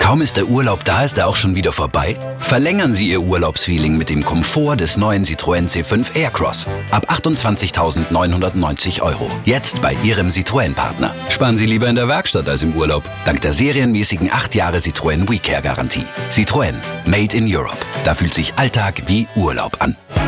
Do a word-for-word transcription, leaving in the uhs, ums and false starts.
Kaum ist der Urlaub da, ist er auch schon wieder vorbei? Verlängern Sie Ihr Urlaubsfeeling mit dem Komfort des neuen Citroën C fünf Aircross. Ab achtundzwanzigtausendneunhundertneunzig Euro. Jetzt bei Ihrem Citroën-Partner. Sparen Sie lieber in der Werkstatt als im Urlaub. Dank der serienmäßigen acht Jahre Citroën WeCare-Garantie. Citroën. Made in Europe. Da fühlt sich Alltag wie Urlaub an.